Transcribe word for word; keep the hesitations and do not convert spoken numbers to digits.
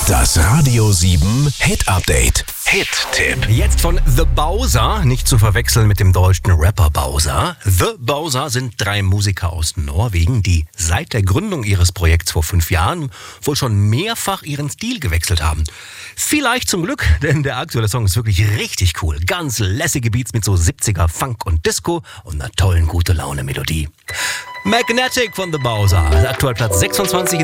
Das Radio sieben Hit Update. Hit-Tipp. Jetzt von The Bowser, nicht zu verwechseln mit dem deutschen Rapper Bowser. The Bowser sind drei Musiker aus Norwegen, die seit der Gründung ihres Projekts vor fünf Jahren wohl schon mehrfach ihren Stil gewechselt haben. Vielleicht zum Glück, denn der aktuelle Song ist wirklich richtig cool. Ganz lässige Beats mit so siebziger Funk und Disco und einer tollen gute Laune Melodie. Magnetic von The Bowser, aktuell Platz sechsundzwanzig.